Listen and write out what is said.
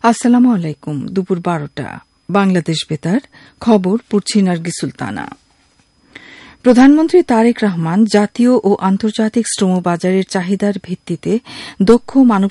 আসসালামু আলাইকুম। দুপুর 12টা বাংলাদেশ বেতার খবর পড়ছি নার্গিস সুলতানা। প্রধানমন্ত্রী তারেক রহমান জাতীয় ও আন্তর্জাতিক শ্রম বাজারের চাহিদার ভিত্তিতে দক্ষ মানব